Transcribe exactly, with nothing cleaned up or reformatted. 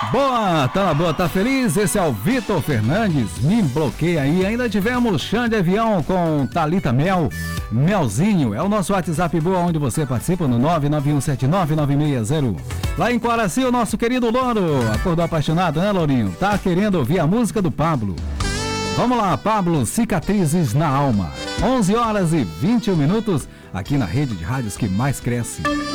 Boa, tá na boa, tá feliz? Esse é o Vitor Fernandes, me bloqueia aí. Ainda tivemos Chão de Avião com Thalita Mel, Melzinho. É o nosso WhatsApp boa, onde você participa no nove nove um sete nove nove seis zero. Lá em Coraci, o nosso querido Louro, acordou apaixonado, né, Lourinho? Tá querendo ouvir a música do Pablo. Vamos lá, Pablo, Cicatrizes na Alma. onze horas e vinte e um minutos, aqui na rede de rádios que mais cresce.